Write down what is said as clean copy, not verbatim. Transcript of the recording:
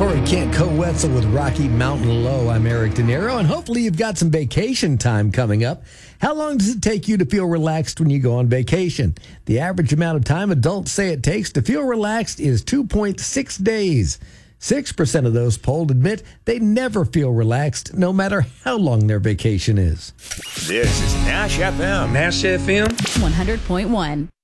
Corey Kent Co-Wetzel with Rocky Mountain Low. I'm Eric De Niro, and hopefully you've got some vacation time coming up. How long does it take you to feel relaxed when you go on vacation? The average amount of time adults say it takes to feel relaxed is 2.6 days. 6% of those polled admit they never feel relaxed, no matter how long their vacation is. This is Nash FM. Nash FM 100.1.